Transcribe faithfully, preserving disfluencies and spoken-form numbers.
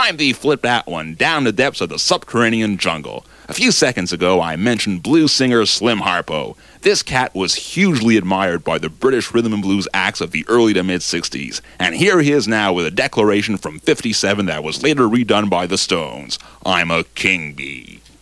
Time to flip that one down the depths of the subterranean jungle. A few seconds ago, I mentioned blues singer Slim Harpo. This cat was hugely admired by the British rhythm and blues acts of the early to mid-sixties. And here he is now with a declaration from fifty-seven that was later redone by the Stones. I'm a king bee.